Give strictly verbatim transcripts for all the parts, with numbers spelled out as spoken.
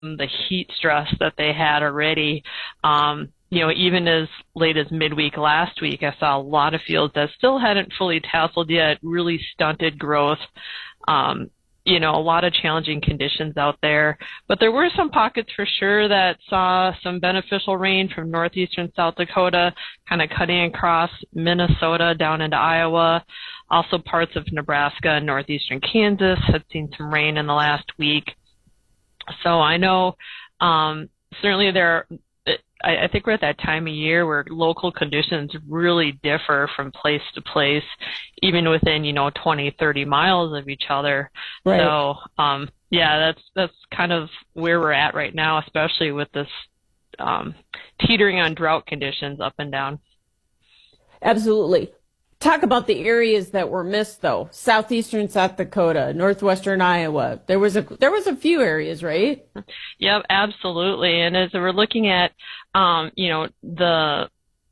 the heat stress that they had already. Um, you know, even as late as midweek last week, I saw a lot of fields that still hadn't fully tasseled yet, really stunted growth. Um, you know, a lot of challenging conditions out there. But there were some pockets for sure that saw some beneficial rain from northeastern South Dakota, kind of cutting across Minnesota down into Iowa. Also parts of Nebraska and northeastern Kansas had seen some rain in the last week. So I know um, certainly there I, I think we're at that time of year where local conditions really differ from place to place, even within, you know, twenty, thirty miles of each other. Right. So, um, yeah, that's, that's kind of where we're at right now, especially with this, um, teetering on drought conditions up and down. Absolutely. Talk about the areas that were missed, though. Southeastern South Dakota, northwestern Iowa. There was a there was a few areas, right? Yep, absolutely. And as we're looking at, um, you know, the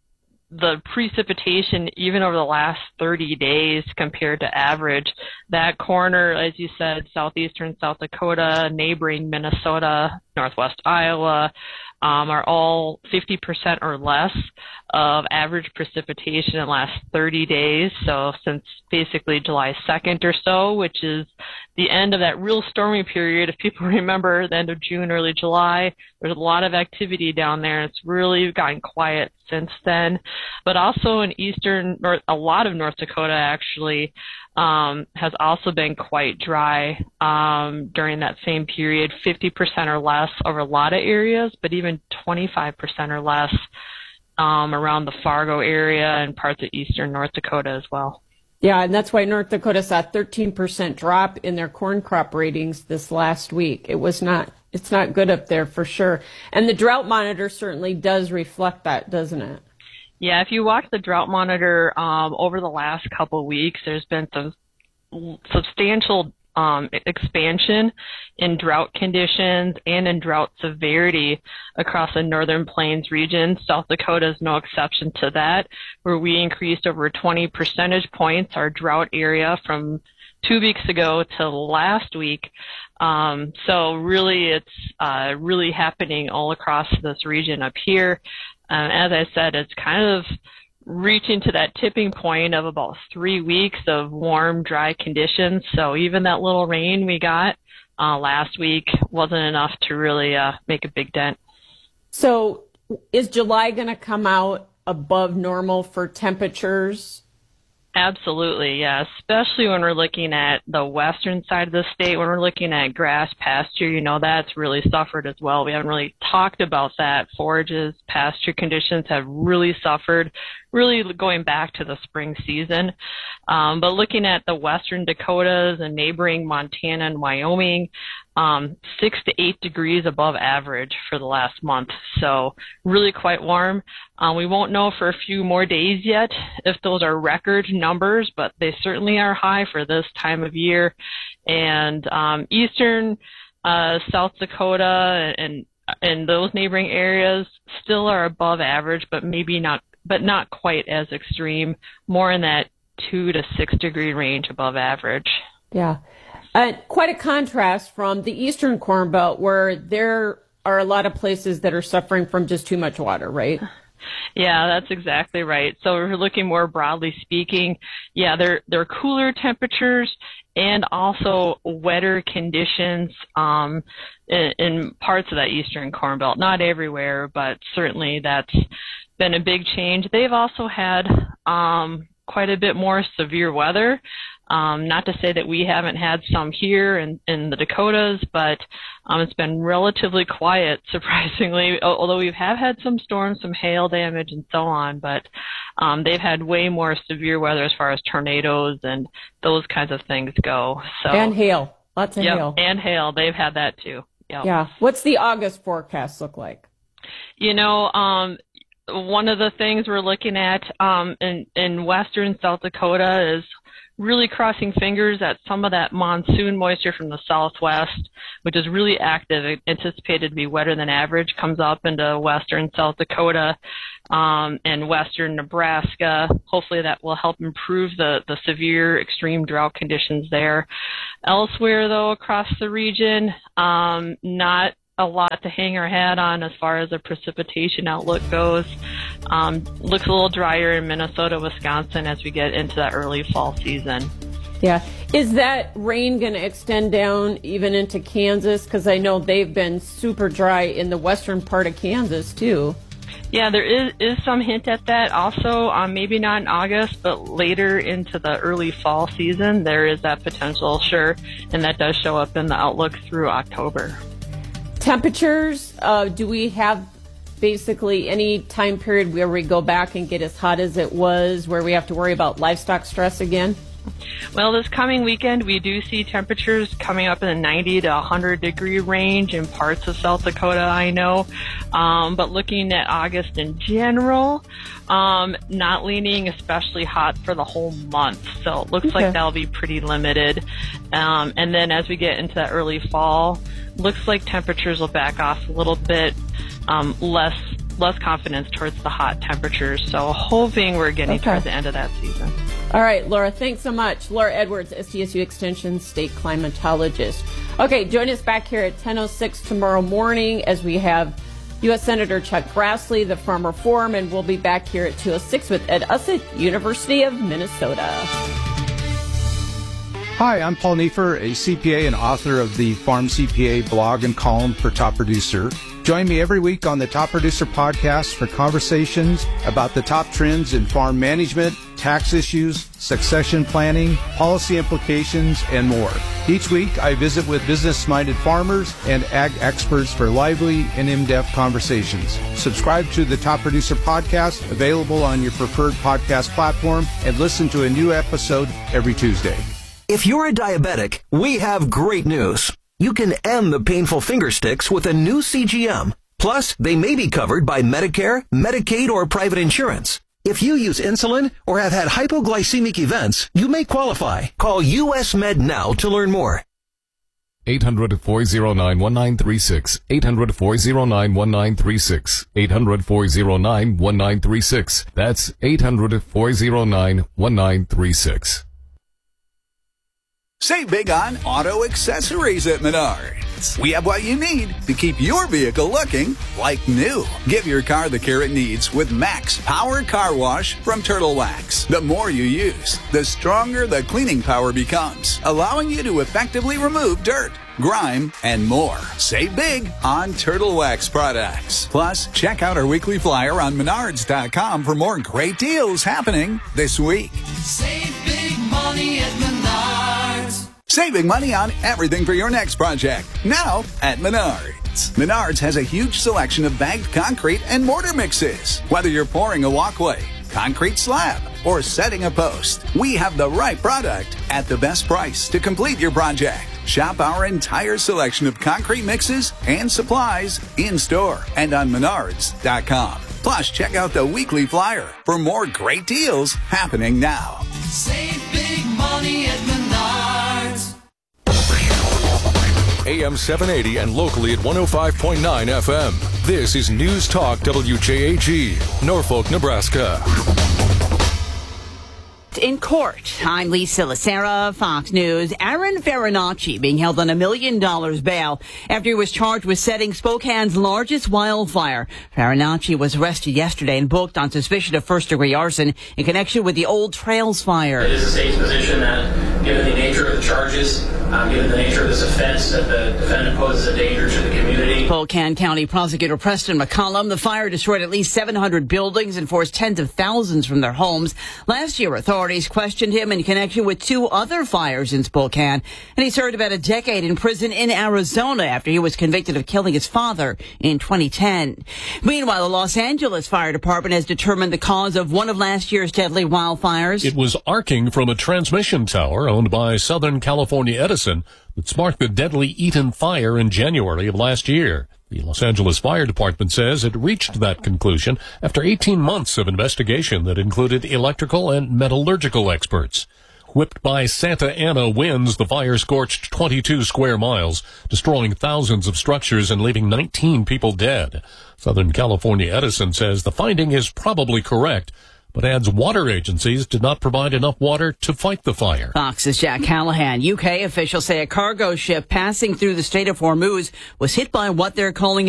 the precipitation, even over the last thirty days compared to average, that corner, as you said, southeastern South Dakota, neighboring Minnesota, northwest Iowa, um, are all fifty percent or less of average precipitation in the last thirty days. So since basically July second or so, which is the end of that real stormy period. If people remember the end of June, early July, there's a lot of activity down there. It's really gotten quiet since then. But also in eastern, North, a lot of North Dakota actually um, has also been quite dry um, during that same period, fifty percent or less over a lot of areas, but even twenty-five percent or less um, around the Fargo area and parts of eastern North Dakota as well. Yeah, and that's why North Dakota saw a thirteen percent drop in their corn crop ratings this last week. It was not, it's not good up there for sure. And the drought monitor certainly does reflect that, doesn't it? Yeah, if you watch the drought monitor um, over the last couple of weeks, there's been some substantial um, expansion in drought conditions and in drought severity across the Northern Plains region. South Dakota is no exception to that, where we increased over twenty percentage points our drought area from two weeks ago to last week. Um, so really, it's uh, really happening all across this region up here. Um, as I said, it's kind of reaching to that tipping point of about three weeks of warm, dry conditions. So even that little rain we got uh, last week wasn't enough to really uh, make a big dent. So is July going to come out above normal for temperatures? Absolutely, yeah, especially when we're looking at the western side of the state. When we're looking at grass pasture, you know, that's really suffered as well. We haven't really talked about that. Forages, pasture conditions have really suffered, really going back to the spring season. Um, but looking at the western Dakotas and neighboring Montana and Wyoming, um, six to eight degrees above average for the last month. So really quite warm. Um, we won't know for a few more days yet if those are record numbers, but they certainly are high for this time of year. And um, eastern uh, South Dakota and and those neighboring areas still are above average, but maybe not, but not quite as extreme. More in that two to six degree range above average. Yeah. Uh, quite a contrast from the eastern Corn Belt, where there are a lot of places that are suffering from just too much water, right? Yeah, that's exactly right. So we're looking more broadly speaking. Yeah, they're, they're cooler temperatures and also wetter conditions um, in, in parts of that eastern Corn Belt. Not everywhere, but certainly that's been a big change. They've also had um, quite a bit more severe weather. Um, not to say that we haven't had some here in, in the Dakotas, but um, it's been relatively quiet, surprisingly, although we have had some storms, some hail damage and so on, but um, they've had way more severe weather as far as tornadoes and those kinds of things go. So, and hail, lots of yep, hail. And hail, they've had that too. Yep. Yeah. What's the August forecast look like? You know, um, one of the things we're looking at um, in, in western South Dakota is really crossing fingers that some of that monsoon moisture from the southwest, which is really active, anticipated to be wetter than average, comes up into western South Dakota um, and western Nebraska. Hopefully that will help improve the, the severe extreme drought conditions there. Elsewhere, though, across the region, um, not a lot to hang our hat on as far as the precipitation outlook goes. Um, looks a little drier in Minnesota, Wisconsin as we get into that early fall season. Yeah. Is that rain going to extend down even into Kansas? Because I know they've been super dry in the western part of Kansas, too. Yeah, there is, is some hint at that. Also, um, maybe not in August, but later into the early fall season, there is that potential, sure, and that does show up in the outlook through October. Temperatures, uh, do we have basically any time period where we go back and get as hot as it was, where we have to worry about livestock stress again? Well, this coming weekend, we do see temperatures coming up in the ninety to one hundred degree range in parts of South Dakota, I know. Um, but looking at August in general, um, not leaning especially hot for the whole month. So it looks okay. like that'll be pretty limited. Um, and then as we get into that early fall, looks like temperatures will back off a little bit, um, less less confidence towards the hot temperatures. So hoping we're getting okay. towards the end of that season. All right, Laura, thanks so much. Laura Edwards, S D S U Extension State Climatologist. Okay, join us back here at ten oh six tomorrow morning as we have U S Senator Chuck Grassley, the Farmer Forum, and we'll be back here at two oh six with Ed Ussett, University of Minnesota. Hi, I'm Paul Neiffer, a C P A and author of the Farm C P A blog and column for Top Producer. Join me every week on the Top Producer podcast for conversations about the top trends in farm management, tax issues, succession planning, policy implications, and more. Each week, I visit with business-minded farmers and ag experts for lively and in-depth conversations. Subscribe to the Top Producer podcast, available on your preferred podcast platform, and listen to a new episode every Tuesday. If you're a diabetic, we have great news. You can end the painful finger sticks with a new C G M. Plus, they may be covered by Medicare, Medicaid, or private insurance. If you use insulin or have had hypoglycemic events, you may qualify. Call U S Med now to learn more. eight hundred, four oh nine, one nine three six. eight hundred, four oh nine, one nine three six. eight hundred, four oh nine, one nine three six. That's eight hundred, four oh nine, one nine three six. Save big on auto accessories at Menards. We have what you need to keep your vehicle looking like new. Give your car the care it needs with Max Power Car Wash from Turtle Wax. The more you use, the stronger the cleaning power becomes, allowing you to effectively remove dirt, grime, and more. Save big on Turtle Wax products. Plus, check out our weekly flyer on Menards dot com for more great deals happening this week. Save big money at Menards. Saving money on everything for your next project. Now at Menards. Menards has a huge selection of bagged concrete and mortar mixes. Whether you're pouring a walkway, concrete slab, or setting a post, we have the right product at the best price to complete your project. Shop our entire selection of concrete mixes and supplies in-store and on Menards dot com. Plus, check out the weekly flyer for more great deals happening now. Save big money at Menards. A M seven eighty and locally at one oh five point nine F M. This is News Talk W J A G, Norfolk, Nebraska. In court, I'm Lisa Lacera, Fox News. Aaron Farinacci being held on a million dollars bail after he was charged with setting Spokane's largest wildfire. Farinacci was arrested yesterday and booked on suspicion of first-degree arson in connection with the Old Trails fire. It is a state's position that, given the nature of the charges, um, given the nature of this offense, that the defendant poses a danger to the community. Spokane County Prosecutor Preston McCollum. The fire destroyed at least seven hundred buildings and forced tens of thousands from their homes. Last year, authorities questioned him in connection with two other fires in Spokane, and he served about a decade in prison in Arizona after he was convicted of killing his father in twenty ten. Meanwhile, the Los Angeles Fire Department has determined the cause of one of last year's deadly wildfires. It was arcing from a transmission tower owned by Southern California Edison that sparked the deadly Eaton fire in January of last year. The Los Angeles Fire Department says it reached that conclusion after eighteen months of investigation that included electrical and metallurgical experts. Whipped by Santa Ana winds, the fire scorched twenty-two square miles, destroying thousands of structures and leaving nineteen people dead. Southern California Edison says the finding is probably correct, but adds water agencies did not provide enough water to fight the fire. Fox's Jack Callahan. U K officials say a cargo ship passing through the Strait of Hormuz was hit by what they're calling